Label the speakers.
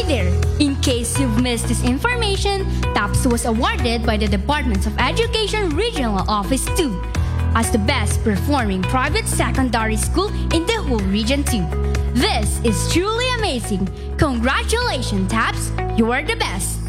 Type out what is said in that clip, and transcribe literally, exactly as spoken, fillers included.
Speaker 1: Hi there! In case you've missed this information, TAPS was awarded by the Department of Education Regional Office two as the best performing private secondary school in the whole Region two. This is truly amazing. Congratulations, TAPS! You are the best!